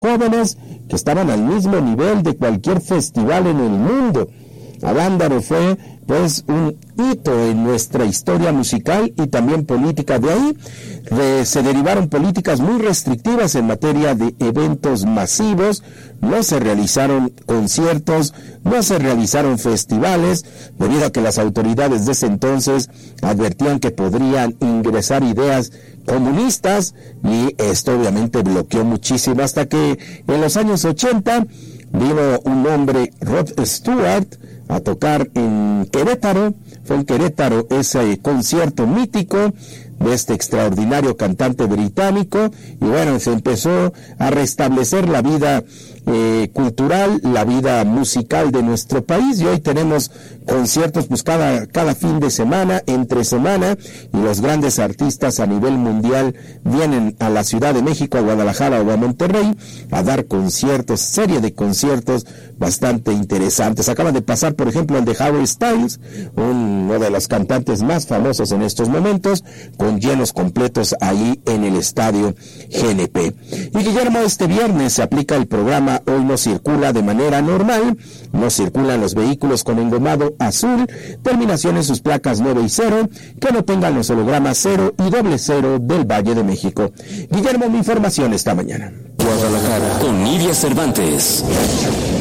jóvenes que estaban al mismo nivel de cualquier festival en el mundo. Avándaro fue pues un hito en nuestra historia musical y también política. De ahí se derivaron políticas muy restrictivas en materia de eventos masivos. No se realizaron conciertos, no se realizaron festivales, debido a que las autoridades de ese entonces advertían que podrían ingresar ideas comunistas, y esto obviamente bloqueó muchísimo, hasta que en los años 80 vino un hombre, Rod Stewart, a tocar en Querétaro. Fue en Querétaro ese concierto mítico de este extraordinario cantante británico, y bueno, se empezó a restablecer la vida cultural, la vida musical de nuestro país, y hoy tenemos conciertos pues cada fin de semana, entre semana, y los grandes artistas a nivel mundial vienen a la Ciudad de México, a Guadalajara o a Monterrey a dar conciertos, serie de conciertos bastante interesantes. Acaban de pasar, por ejemplo, el de Harry Styles, uno de los cantantes más famosos en estos momentos, con llenos completos ahí en el estadio GNP. Y Guillermo, este viernes se aplica el programa Hoy no circula de manera normal. No circulan los vehículos con engomado azul, terminación en sus placas 9 y 0, que no tengan los hologramas 0 y 00 del Valle de México. Guillermo, mi información esta mañana. Guadalajara, con Nidia Cervantes.